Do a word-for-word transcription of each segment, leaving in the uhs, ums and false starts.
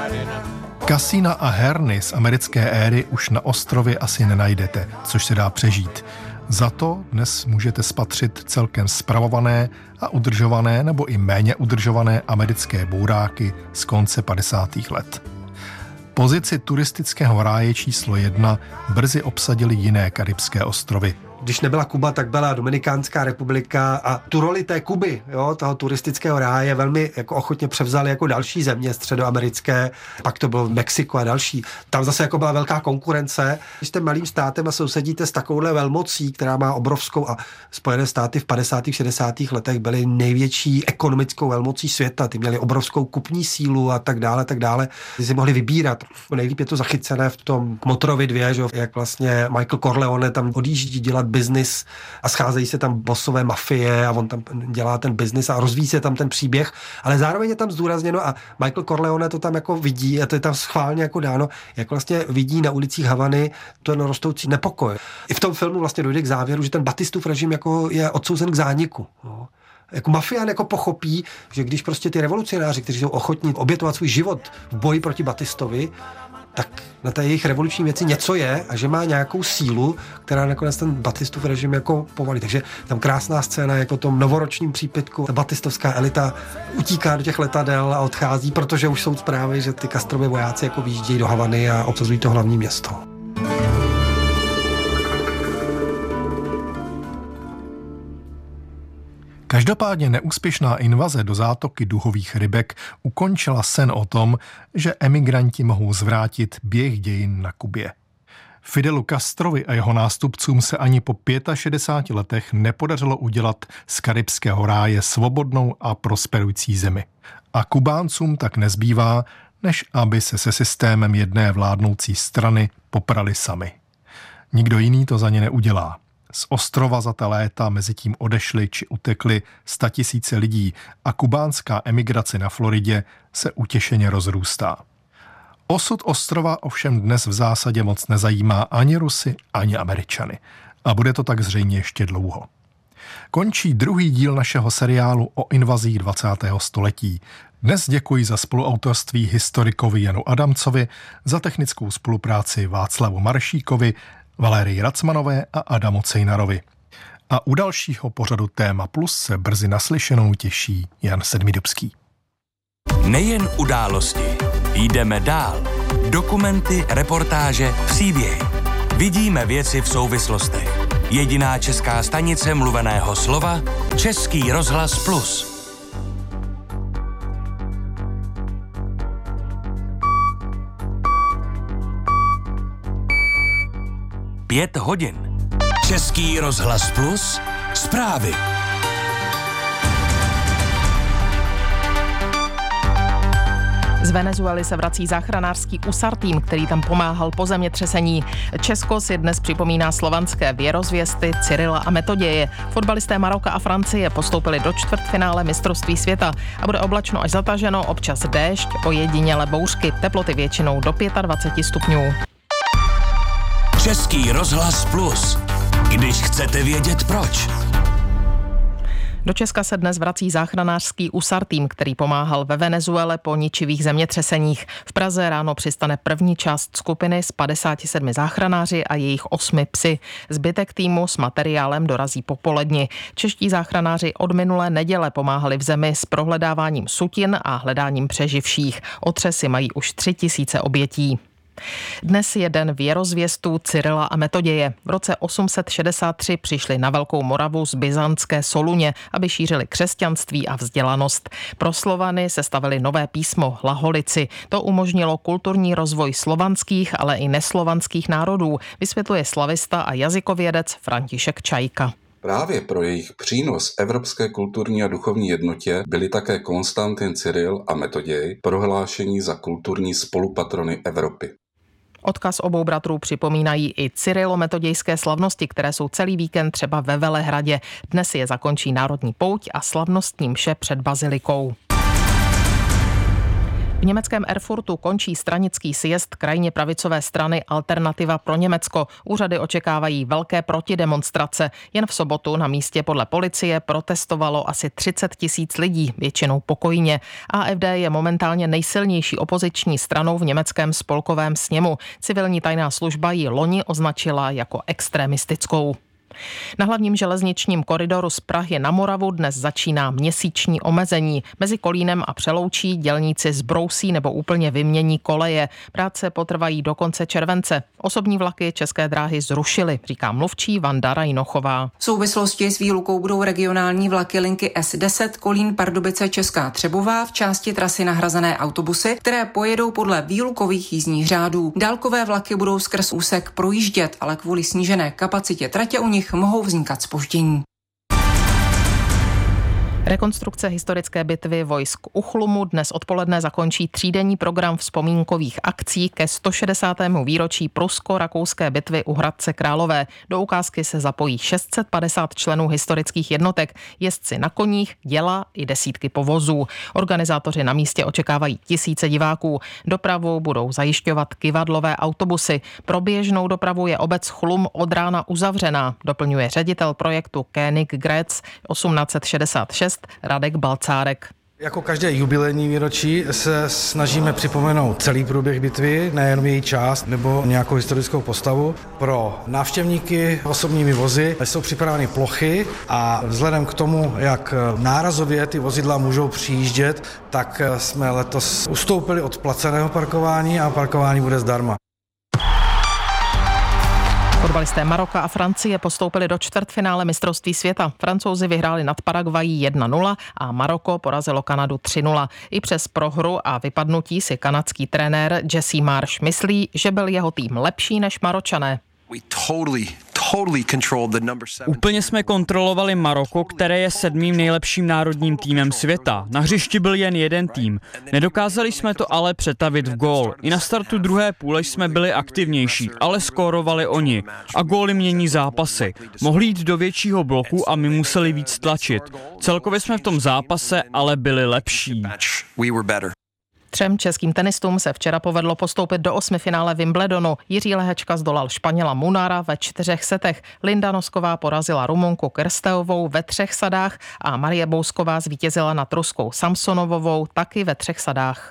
Kasína a herny z americké éry už na ostrově asi nenajdete, což se dá přežít. Za to dnes můžete spatřit celkem spravované a udržované nebo i méně udržované americké bouráky z konce padesátých let. Pozici turistického ráje číslo jedna brzy obsadili jiné karibské ostrovy. Když nebyla Kuba, tak byla Dominikánská republika a tu roli té Kuby, jo, toho turistického ráje velmi jako ochotně převzali jako další země středoamerické, pak to bylo Mexiko a další. Tam zase jako byla velká konkurence. Když jste malým státem a sousedíte s takovouhle velmocí, která má obrovskou, a Spojené státy v padesátých šedesátých letech byly největší ekonomickou velmocí světa, ty měly obrovskou kupní sílu a tak dále, tak dále. Ty si mohli vybírat. Nejlíp je to zachycené v tom Motorovi dva, že, jak vlastně Michael Corleone tam odjíždí dělat biznis a scházejí se tam bossové mafie a on tam dělá ten biznis a rozvíjí se tam ten příběh, ale zároveň je tam zdůrazněno a Michael Corleone to tam jako vidí a to je tam schválně jako dáno, jak vlastně vidí na ulicích Havany ten rostoucí nepokoj. I v tom filmu vlastně dojde k závěru, že ten Batistův režim jako je odsouzen k zániku. No. Jako mafián jako pochopí, že když prostě ty revolucionáři, kteří jsou ochotní obětovat svůj život v boji proti Batistovi, tak na té jejich revoluční věci něco je a že má nějakou sílu, která nakonec ten Batistův režim jako povalí. Takže tam krásná scéna, jako tom novoročním přípitku. Ta batistovská elita utíká do těch letadel a odchází, protože už jsou zprávy, že ty Castrovi vojáci jako výjíždějí do Havany a obsazují to hlavní město. Každopádně neúspěšná invaze do zátoky duhových rybek ukončila sen o tom, že emigranti mohou zvrátit běh dějin na Kubě. Fidelu Castrovi a jeho nástupcům se ani po šedesáti pěti letech nepodařilo udělat z karibského ráje svobodnou a prosperující zemi. A Kubáncům tak nezbývá, než aby se se systémem jedné vládnoucí strany poprali sami. Nikdo jiný to za ně neudělá. Z ostrova za ta léta mezitím odešli či utekli statisíce lidí a kubánská emigrace na Floridě se utěšeně rozrůstá. Osud ostrova ovšem dnes v zásadě moc nezajímá ani Rusy, ani Američany. A bude to tak zřejmě ještě dlouho. Končí druhý díl našeho seriálu o invazích dvacátého století. Dnes děkuji za spoluautorství historikovi Janu Adamcovi, za technickou spolupráci Václavu Maršíkovi, Valérii Racmanové a Adamu Cejnarovi. A u dalšího pořadu Téma Plus se brzy naslyšenou těší Jan Sedmidubský. Nejen události. Jdeme dál. Dokumenty, reportáže, příběhy. Vidíme věci v souvislostech. Jediná česká stanice mluveného slova Český rozhlas Plus. Pět hodin. Český rozhlas Plus. Zprávy. Z Venezuely se vrací záchranářský USAR tým, který tam pomáhal po zemětřesení. Česko si dnes připomíná slovanské věrozvěsty Cyrila a Metoděje. Fotbalisté Maroka a Francie postoupili do čtvrtfinále mistrovství světa a bude oblačno až zataženo, občas déšť, ojediněle bouřky, teploty většinou do dvacet pět stupňů. Český rozhlas Plus. Když chcete vědět proč. Do Česka se dnes vrací záchranářský USAR tým, který pomáhal ve Venezuele po ničivých zemětřeseních. V Praze ráno přistane první část skupiny s padesáti sedmi záchranáři a jejich osmi psy. Zbytek týmu s materiálem dorazí po poledni. Čeští záchranáři od minulé neděle pomáhali v zemi s prohledáváním sutin a hledáním přeživších. Otřesy mají už tři tisíce obětí. Dnes je den věrozvěstů Cyrila a Metoděje. V roce osm set šedesát tři přišli na Velkou Moravu z byzantské Soluně, aby šířili křesťanství a vzdělanost. Pro Slovany sestavili nové písmo Hlaholici. To umožnilo kulturní rozvoj slovanských, ale i neslovanských národů, vysvětluje slavista a jazykovědec František Čajka. Právě pro jejich přínos evropské kulturní a duchovní jednotě byli také Konstantin Cyril a Metoděj prohlášení za kulturní spolupatrony Evropy. Odkaz obou bratrů připomínají i cyrilometodějské slavnosti, které jsou celý víkend třeba ve Velehradě. Dnes je zakončí národní pouť a slavnostní mše před bazilikou. V německém Erfurtu končí stranický sjezd krajně pravicové strany Alternativa pro Německo. Úřady očekávají velké protidemonstrace. Jen v sobotu na místě podle policie protestovalo asi třicet tisíc lidí, většinou pokojně. A F D je momentálně nejsilnější opoziční stranou v německém spolkovém sněmu. Civilní tajná služba ji loni označila jako extremistickou. Na hlavním železničním koridoru z Prahy na Moravu dnes začíná měsíční omezení. Mezi Kolínem a Přeloučí dělníci zbrousí nebo úplně vymění koleje. Práce potrvají do konce července. Osobní vlaky České dráhy zrušily, říká mluvčí Vanda Rajnochová. V souvislosti s výlukou budou regionální vlaky linky S deset Kolín Pardubice Česká Třebová v části trasy nahrazené autobusy, které pojedou podle výlukových jízdních řádů. Dálkové vlaky budou skrz úsek projíždět, ale kvůli snížené kapacitě tratě u nich mohou vznikat zpoždění. Rekonstrukce historické bitvy vojsk u Chlumu dnes odpoledne zakončí třídenní program vzpomínkových akcí ke sto šedesátému výročí prusko-rakouské bitvy u Hradce Králové. Do ukázky se zapojí šest set padesát členů historických jednotek, jezdci na koních, děla i desítky povozů. Organizátoři na místě očekávají tisíce diváků. Dopravu budou zajišťovat kyvadlové autobusy. Pro běžnou dopravu je obec Chlum od rána uzavřená, doplňuje ředitel projektu Koenig Grätz osmnáct šedesát šest Radek Balcárek. Jako každé jubilejní výročí se snažíme připomenout celý průběh bitvy, nejenom její část nebo nějakou historickou postavu. Pro návštěvníky osobními vozy jsou připraveny plochy a vzhledem k tomu, jak nárazově ty vozidla můžou přijíždět, tak jsme letos ustoupili od placeného parkování a parkování bude zdarma. Fotbalisté Maroka a Francie postoupili do čtvrtfinále mistrovství světa. Francouzi vyhráli nad Paraguají jedna nula a Maroko porazilo Kanadu tři nula. I přes prohru a vypadnutí si kanadský trenér Jesse Marsh myslí, že byl jeho tým lepší než Maročané. Úplně jsme kontrolovali Maroko, které je sedmým nejlepším národním týmem světa. Na hřišti byl jen jeden tým. Nedokázali jsme to ale přetavit v gól. I na startu druhé půle jsme byli aktivnější, ale skórovali oni. A góly mění zápasy. Mohli jít do většího bloku a my museli víc tlačit. Celkově jsme v tom zápase ale byli lepší. Třem českým tenistům se včera povedlo postoupit do osmifinále Wimbledonu. Jiří Lehečka zdolal Španěla Munara ve čtyřech setech. Linda Nosková porazila Rumunku Krsteovou ve třech sadách a Marie Bousková zvítězila nad Ruskou Samsonovovou taky ve třech sadách.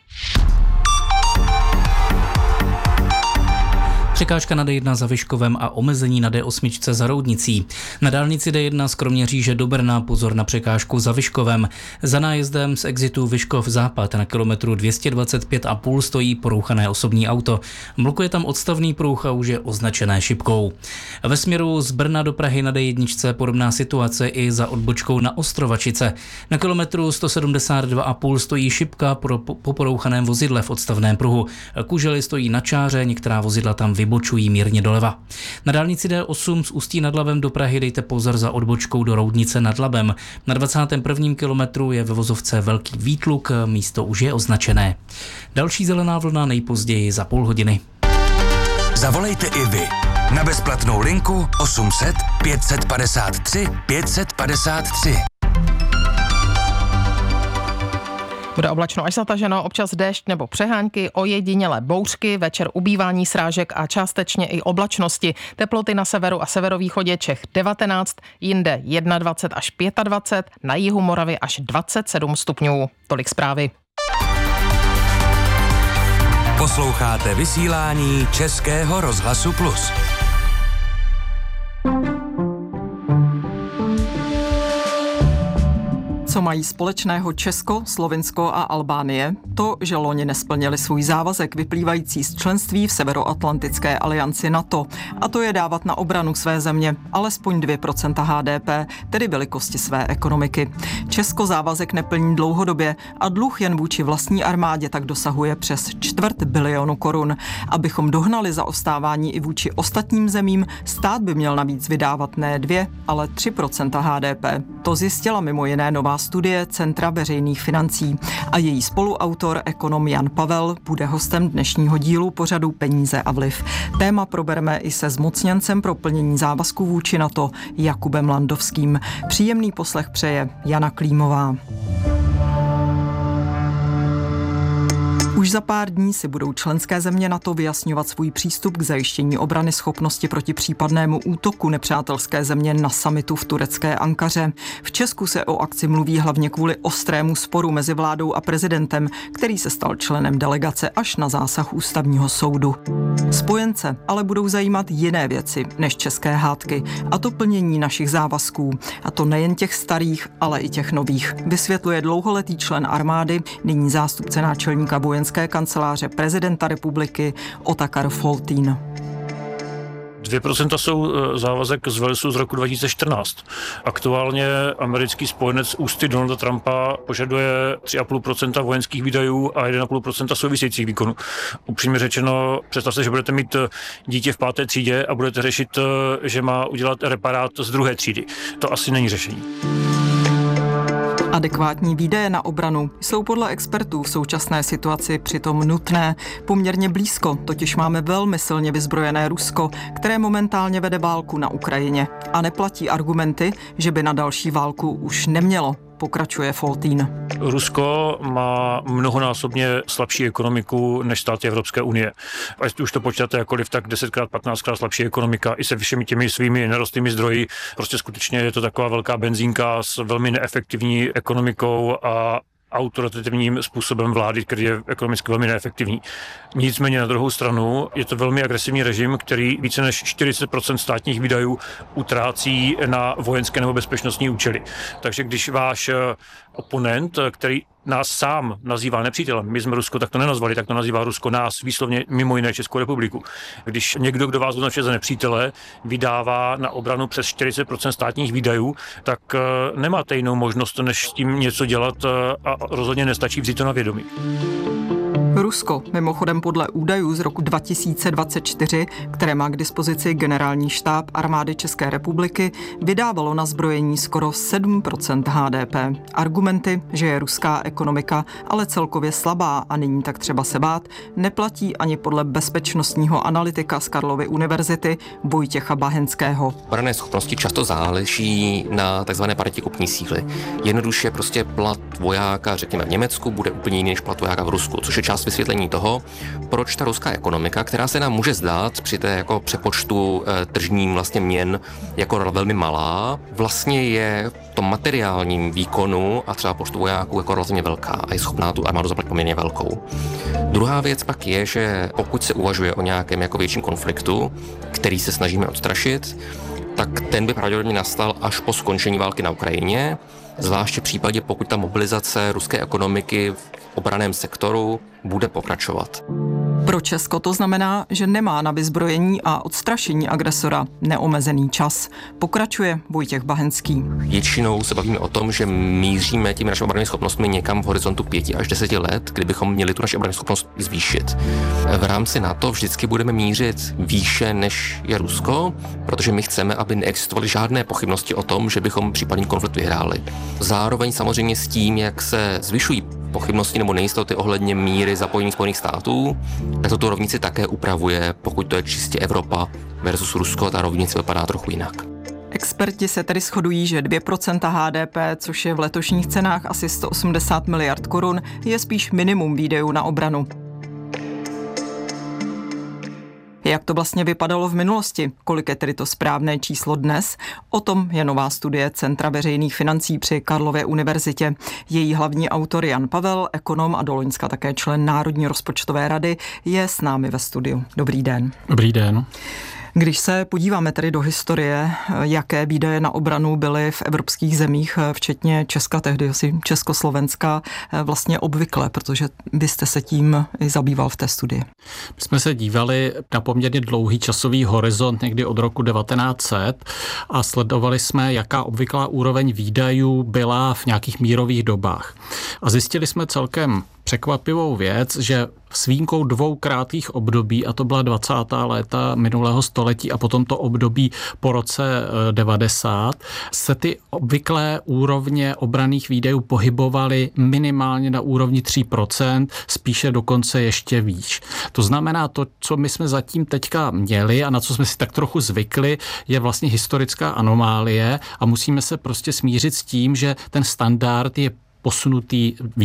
Překážka na D jedna za Vyškovem a omezení na D osm za Roudnicí. Na dálnici D jedna z Kroměříže do Brna pozor na překážku za Vyškovem. Za nájezdem z exitu Vyškov západ na kilometru dvě stě dvacet pět a půl stojí porouchané osobní auto. Blokuje tam odstavný pruh a už je označené šipkou. Ve směru z Brna do Prahy na D jedna podobná situace i za odbočkou na Ostrovačice. Na kilometru sto sedmdesát dva a půl stojí šipka pro, po porouchaném vozidle v odstavném pruhu. Kužely stojí na čáře, některá vozidla tam vybočují mírně doleva. Na dálnici D osm z Ústí nad Labem do Prahy dejte pozor za odbočkou do Roudnice nad Labem. Na dvacátém prvním kilometru je ve vozovce velký výtluk, místo už je označené. Další zelená vlna nejpozději za půl hodiny. Zavolejte i vy na bezplatnou linku osm set pět set padesát tři pět set padesát tři. Bude oblačno až zataženo, občas déšť nebo přehánky, ojedinělé bouřky, večer ubývání srážek a částečně i oblačnosti. Teploty na severu a severovýchodě Čech devatenáct, jinde dvacet jedna až dvacet pět, na jihu Moravy až dvacet sedm stupňů. Tolik zprávy. Posloucháte vysílání Českého rozhlasu Plus. Co mají společného Česko, Slovinsko a Albánie? To, že loni nesplnili svůj závazek vyplývající z členství v Severoatlantické alianci NATO. A to je dávat na obranu své země alespoň dvě procenta H D P, tedy velikosti své ekonomiky. Česko závazek neplní dlouhodobě a dluh jen vůči vlastní armádě tak dosahuje přes čtvrt bilionu korun. Abychom dohnali zaostávání i vůči ostatním zemím, stát by měl navíc vydávat ne dvě, ale tři procenta H D P. To zjistila mimo jiné nová studie Centra veřejných financí a její spoluautor ekonom Jan Pavel bude hostem dnešního dílu pořadu Peníze a vliv. Téma probereme i se zmocněncem pro plnění závazků vůči NATO Jakubem Landovským. Příjemný poslech přeje Jana Klímová. za pár dní si budou členské země NATO vyjasňovat svůj přístup k zajištění obrany schopnosti proti případnému útoku nepřátelské země na summitu v turecké Ankaře. V Česku se o akci mluví hlavně kvůli ostrému sporu mezi vládou a prezidentem, který se stal členem delegace až na zásah ústavního soudu. Spojence ale budou zajímat jiné věci než české hádky, a to plnění našich závazků. A to nejen těch starých, ale i těch nových. Vysvětluje dlouholetý člen armády, nyní zástupce náčelníka vojenské kanceláře prezidenta republiky Otakar Foltýn. dvě procenta jsou závazek z Walesu z roku dva tisíce čtrnáct. Aktuálně americký spojenec ústy Donalda Trumpa požaduje tři a půl procenta vojenských výdajů a jedna a půl procenta souvisejících výkonů. Upřímně řečeno, představte, že budete mít dítě v páté třídě a budete řešit, že má udělat reparát z druhé třídy. To asi není řešení. Adekvátní výdaje na obranu jsou podle expertů v současné situaci přitom nutné. Poměrně blízko totiž máme velmi silně vyzbrojené Rusko, které momentálně vede válku na Ukrajině. A neplatí argumenty, že by na další válku už nemělo, pokračuje Foltýn. Rusko má mnohonásobně slabší ekonomiku než státy Evropské unie. A jestli už to počítáte jakkoliv, tak desetkrát, patnáctkrát slabší ekonomika i se všemi těmi svými nerostnými zdroji. Prostě skutečně je to taková velká benzínka s velmi neefektivní ekonomikou a autoritativním způsobem vlády, který je ekonomicky velmi neefektivní. Nicméně na druhou stranu je to velmi agresivní režim, který více než čtyřicet procent státních výdajů utrácí na vojenské nebo bezpečnostní účely. Takže když váš oponent, který nás sám nazývá nepřítelem, my jsme Rusko tak to nenazvali, tak to nazývá Rusko nás, výslovně mimo jiné Českou republiku. Když někdo, kdo vás označuje za nepřítele, vydává na obranu přes čtyřicet procent státních výdajů, tak nemáte jinou možnost, než s tím něco dělat a rozhodně nestačí vzít to na vědomí. Rusko mimochodem podle údajů z roku dva tisíce dvacet čtyři, které má k dispozici generální štáb armády České republiky, vydávalo na zbrojení skoro sedm procent H D P. Argumenty, že je ruská ekonomika ale celkově slabá a není tak třeba se bát, neplatí ani podle bezpečnostního analytika z Karlovy univerzity Vojtěcha Bahenského. Obranné schopnosti často záleží na takzvané paritě kupní síly. Jednoduše prostě plat vojáka, řekněme v Německu, bude úplně jiný než plat vojáka v Rusku, což je část vysvětlení toho, proč ta ruská ekonomika, která se nám může zdát při té jako přepočtu e, tržním vlastně měn jako velmi malá, vlastně je v tom materiálním výkonu a třeba počtu vojáků jako relativně velká a je schopná tu armádu zaplatit poměrně velkou. Druhá věc pak je, že pokud se uvažuje o nějakém jako větším konfliktu, který se snažíme odstrašit, tak ten by pravděpodobně nastal až po skončení války na Ukrajině, zvláště v případě, pokud ta mobilizace ruské ekonomiky v obranném sektoru bude pokračovat. Pro Česko to znamená, že nemá na vyzbrojení a odstrašení agresora neomezený čas. Pokračuje Vojtěch Bahenský. Většinou se bavíme o tom, že míříme těmi našimi obrannými schopnostmi někam v horizontu pěti až deseti let, kdybychom měli tu naši obrannou schopnost zvýšit. V rámci NATO vždycky budeme mířit výše, než je Rusko, protože my chceme, aby neexistovaly žádné pochybnosti o tom, že bychom případný konflikt vyhráli. Zároveň samozřejmě s tím, jak se zvyšují pochybnosti nebo nejistoty ohledně míry zapojení Spojených států, tak toto rovnici také upravuje, pokud to je čistě Evropa versus Rusko, ta rovnice vypadá trochu jinak. Experti se tedy shodují, že dvě procenta H D P, což je v letošních cenách asi sto osmdesát miliard korun, je spíš minimum výdajů na obranu. Jak to vlastně vypadalo v minulosti? Kolik je tedy to správné číslo dnes? O tom je nová studie Centra veřejných financí při Karlově univerzitě. Její hlavní autor Jan Pavel, ekonom a do loňska také člen Národní rozpočtové rady, je s námi ve studiu. Dobrý den. Dobrý den. Když se podíváme tedy do historie, jaké výdaje na obranu byly v evropských zemích, včetně Česka, tehdy asi Československa, vlastně obvykle, protože vy jste se tím i zabýval v té studii. My jsme se dívali na poměrně dlouhý časový horizont někdy od roku devatenáct set a sledovali jsme, jaká obvyklá úroveň výdajů byla v nějakých mírových dobách. A zjistili jsme celkem překvapivou věc, že s výjimkou dvou krátkých období, a to byla dvacátá léta minulého století a potom to období po roce devadesát, se ty obvyklé úrovně obranných výdajů pohybovaly minimálně na úrovni tři procenta, spíše dokonce ještě výš. To znamená, to, co my jsme zatím teďka měli a na co jsme si tak trochu zvykli, je vlastně historická anomálie a musíme se prostě smířit s tím, že ten standard je posunutý výš.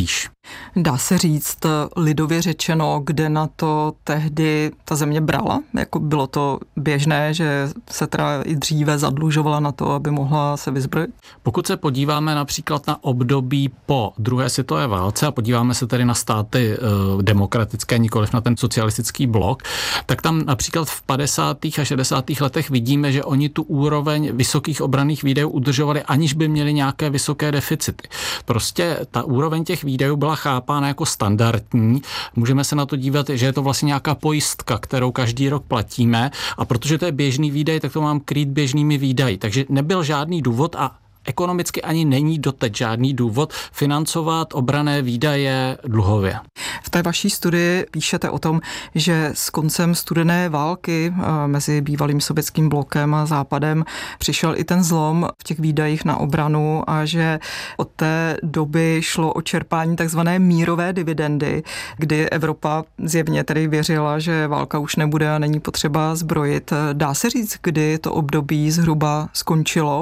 Dá se říct lidově řečeno, kde na to tehdy ta země brala? Jako bylo to běžné, že se teda i dříve zadlužovala na to, aby mohla se vyzbrojit? Pokud se podíváme například na období po druhé světové válce a podíváme se tedy na státy e, demokratické, nikoliv na ten socialistický blok, tak tam například v padesátých a šedesátých letech vidíme, že oni tu úroveň vysokých obranných výdajů udržovali, aniž by měli nějaké vysoké deficity. Prostě ta úroveň těch výdajů byla chápána jako standardní. Můžeme se na to dívat, že je to vlastně nějaká pojistka, kterou každý rok platíme, a protože to je běžný výdaj, tak to mám krýt běžnými výdaji. Takže nebyl žádný důvod a ekonomicky ani není doteď žádný důvod financovat obranné výdaje dluhově. V té vaší studii píšete o tom, že s koncem studené války mezi bývalým sovětským blokem a Západem přišel i ten zlom v těch výdajích na obranu a že od té doby šlo o čerpání takzvané mírové dividendy, kdy Evropa zjevně tedy věřila, že válka už nebude a není potřeba zbrojit. Dá se říct, kdy to období zhruba skončilo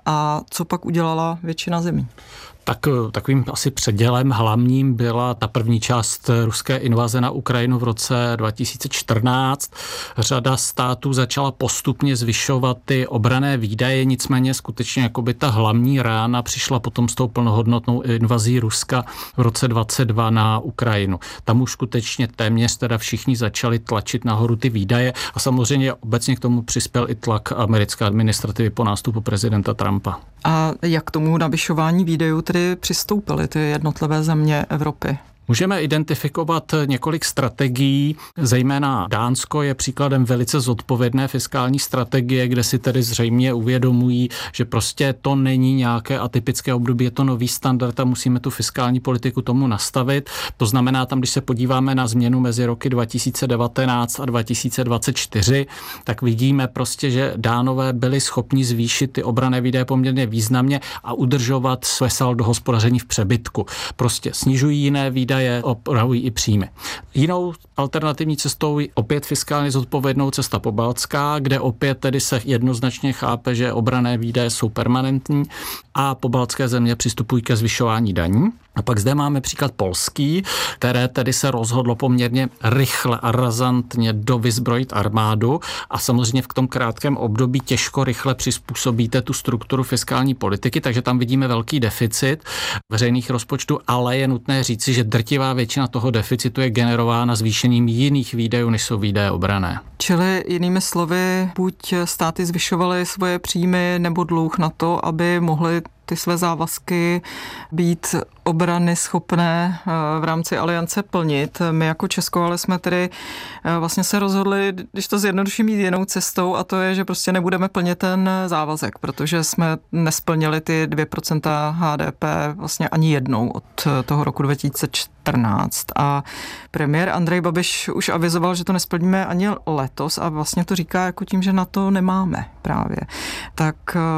a co pak udělala většina zemí? Tak takovým asi předělem hlavním byla ta první část ruské invaze na Ukrajinu v roce dva tisíce čtrnáct. Řada států začala postupně zvyšovat ty obranné výdaje, nicméně skutečně jakoby ta hlavní rána přišla potom s tou plnohodnotnou invazí Ruska v roce dvacet dva na Ukrajinu. Tam už skutečně téměř teda všichni začali tlačit nahoru ty výdaje a samozřejmě obecně k tomu přispěl i tlak americké administrativy po nástupu prezidenta Trumpa. A jak k tomu navyšování výdajů tedy přistoupily ty jednotlivé země Evropy? Můžeme identifikovat několik strategií, zejména Dánsko je příkladem velice zodpovědné fiskální strategie, kde si tedy zřejmě uvědomují, že prostě to není nějaké atypické období, je to nový standard a musíme tu fiskální politiku tomu nastavit. To znamená, tam, když se podíváme na změnu mezi roky dva tisíce devatenáct a dva tisíce dvacet čtyři, tak vidíme prostě, že Dánové byli schopni zvýšit ty obranné výdaje poměrně významně a udržovat své saldo hospodaření v přebytku. Prostě snižují jiné výdaje, opravují i příjmy. Jinou alternativní cestou je opět fiskálně zodpovědnou cesta pobaltská, kde opět tedy se jednoznačně chápe, že obranné výdaje jsou permanentní a pobaltské země přistupují ke zvyšování daní. A pak zde máme příklad polský, které tedy se rozhodlo poměrně rychle a razantně dovyzbrojit armádu a samozřejmě v tom krátkém období těžko rychle přizpůsobíte tu strukturu fiskální politiky, takže tam vidíme velký deficit veřejných rozpočtů, ale je nutné říci, že drtivá většina toho deficitu je generována zvýšením jiných výdajů, než jsou výdaje obranné. Čili jinými slovy, buď státy zvyšovaly svoje příjmy nebo dluh na to, aby mohly ty své závazky být obrany schopné v rámci aliance plnit. My jako Česko ale jsme tedy vlastně se rozhodli, když to zjednoduším, jít jinou cestou a to je, že prostě nebudeme plnit ten závazek, protože jsme nesplnili ty dvě procenta H D P vlastně ani jednou od toho roku dva tisíce čtrnáct. A premiér Andrej Babiš už avizoval, že to nesplníme ani letos a vlastně to říká jako tím, že na to nemáme právě. Tak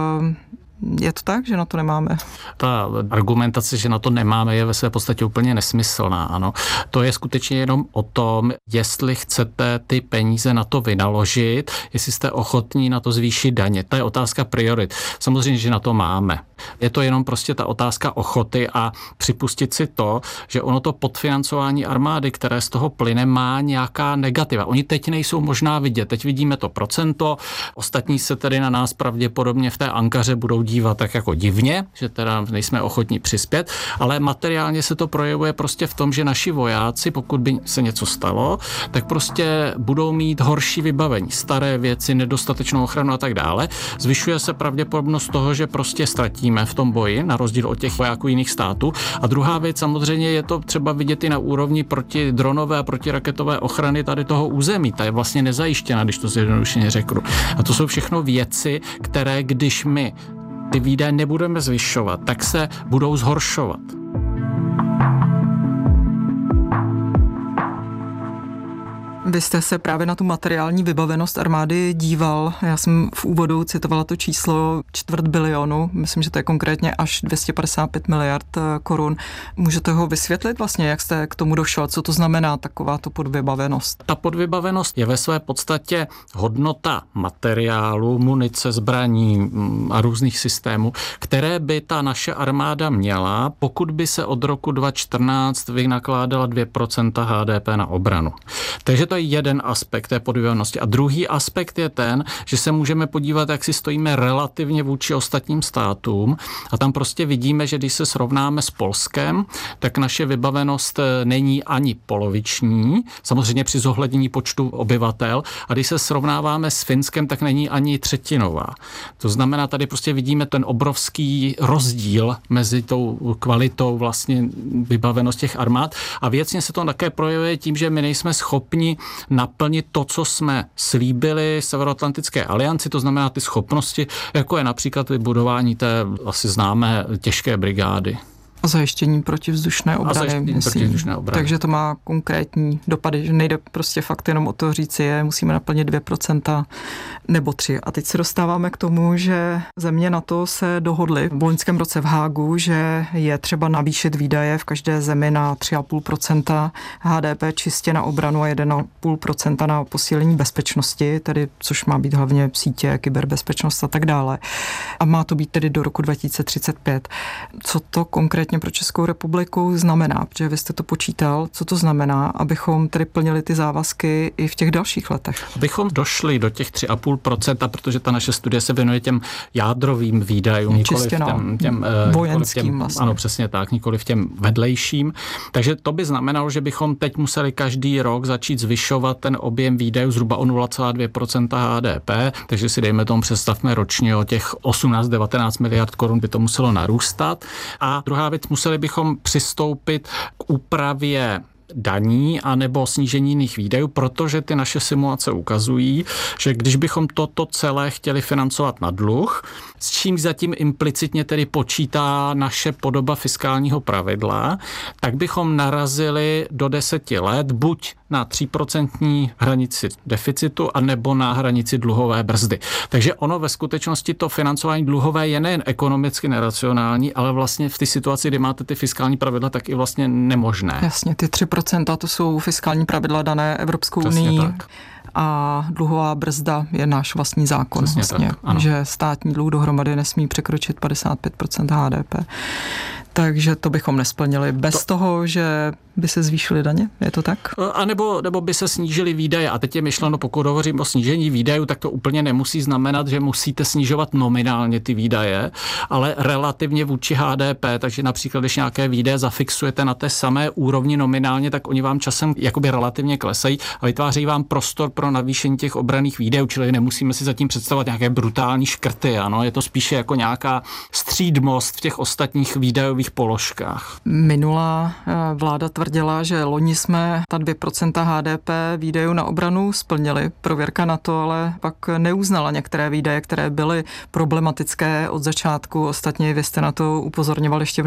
je to tak, že na to nemáme? Ta argumentace, že na to nemáme, je ve své podstatě úplně nesmyslná. Ano. To je skutečně jenom o tom, jestli chcete ty peníze na to vynaložit, jestli jste ochotní na to zvýšit daně. To je otázka priorit. Samozřejmě, že na to máme. Je to jenom prostě ta otázka ochoty a připustit si to, že ono to podfinancování armády, které z toho plyne, má nějaká negativa. Oni teď nejsou možná vidět. Teď vidíme to procento, ostatní se tedy na nás pravděpodobně v té Ankaře budou dívat tak jako divně, že teda nejsme ochotní přispět, ale materiálně se to projevuje prostě v tom, že naši vojáci, pokud by se něco stalo, tak prostě budou mít horší vybavení, staré věci, nedostatečnou ochranu a tak dále. Zvyšuje se pravděpodobnost toho, že prostě ztratíme v tom boji, na rozdíl od těch vojáků jiných států. A druhá věc, samozřejmě je to třeba vidět i na úrovni protidronové a protiraketové ochrany tady toho území. Ta je vlastně nezajištěna, když to zjednodušeně řeknu. A to jsou všechno věci, které když my ty výdaje nebudeme zvyšovat, tak se budou zhoršovat. Vy jste se právě na tu materiální vybavenost armády díval. Já jsem v úvodu citovala to číslo čtvrt bilionu. Myslím, že to je konkrétně až dvě stě padesát pět miliard korun. Můžete ho vysvětlit vlastně, jak jste k tomu došel? Co to znamená takováto podvybavenost? Ta podvybavenost je ve své podstatě hodnota materiálu, munice, zbraní a různých systémů, které by ta naše armáda měla, pokud by se od roku dva tisíce čtrnáct vynakládala dvě procenta H D P na obranu. Takže to je jeden aspekt té podvybavenosti. A druhý aspekt je ten, že se můžeme podívat, jak si stojíme relativně vůči ostatním státům. A tam prostě vidíme, že když se srovnáme s Polskem, tak naše vybavenost není ani poloviční, samozřejmě při zohlednění počtu obyvatel. A když se srovnáváme s Finskem, tak není ani třetinová. To znamená, tady prostě vidíme ten obrovský rozdíl mezi tou kvalitou vlastně vybavenost těch armád. A věcně se to také projevuje tím, že my nejsme schopni naplnit to, co jsme slíbili Severoatlantické alianci, to znamená ty schopnosti, jako je například vybudování té asi známé těžké brigády. A zajištění protivzdušné obrany. A zajištění protivzdušné obrany. Takže to má konkrétní dopady, že nejde prostě fakt jenom o to říci, je, musíme naplnit dvě procenta nebo tři. A teď se dostáváme k tomu, že země NATO se dohodly v loňském roce v Hágu, že je třeba navýšit výdaje v každé zemi na tři celá pět procenta H D P čistě na obranu a jedna celá pět procenta na posílení bezpečnosti, tedy což má být hlavně sítě, kyberbezpečnost a tak dále. A má to být tedy do roku dva tisíce třicet pět. Co to konkrétně pro Českou republiku znamená, protože vy jste to počítal, co to znamená, abychom tedy plnili ty závazky i v těch dalších letech? Abychom došli do těch tři celá pět procenta, protože ta naše studie se věnuje těm jádrovým výdajům, nikoli těm, těm vojenským těm, vlastně. Ano, přesně tak, nikoli v těm vedlejším. Takže to by znamenalo, že bychom teď museli každý rok začít zvyšovat ten objem výdajů zhruba o nula celá dvě procenta H D P, takže si dejme tomu představme ročně o těch osmnáct devatenáct miliard korun by to muselo narůstat. A druhá věc, museli bychom přistoupit k úpravě daní anebo snížení jiných výdajů, protože ty naše simulace ukazují, že když bychom toto celé chtěli financovat na dluh, s čím zatím implicitně tedy počítá naše podoba fiskálního pravidla, tak bychom narazili do deseti let buď na tří procentní hranici deficitu anebo na hranici dluhové brzdy. Takže ono ve skutečnosti to financování dluhové je nejen ekonomicky neracionální, ale vlastně v té situaci, kdy máte ty fiskální pravidla, tak i vlastně nemožné. Jasně, ty tři procenta to jsou fiskální pravidla dané Evropskou unii. A dluhová brzda je náš vlastní zákon, vlastně, tak, že státní dluh dohromady nesmí překročit padesát pět procent H D P. Takže to bychom nesplnili bez to... toho, že by se zvýšily daně, je to tak? A nebo, nebo by se snížily výdaje. A teď je myšleno, pokud hovořím o snížení výdajů, tak to úplně nemusí znamenat, že musíte snižovat nominálně ty výdaje, ale relativně vůči H D P. Takže například, když nějaké výdaje zafixujete na té samé úrovni nominálně, tak oni vám časem jakoby relativně klesají a vytváří vám prostor pro navýšení těch obranných výdajů, čili nemusíme si zatím představovat nějaké brutální škrty. Ano? Je to spíše jako nějaká střídmost v těch ostatních výdajových položkách. Minulá vláda tvrdila, že loni jsme ta dvě procenta H D P výdajů na obranu splnili. Prověrka na to ale pak neuznala některé výdaje, které byly problematické od začátku. Ostatně vy jste na to upozorňovali ještě v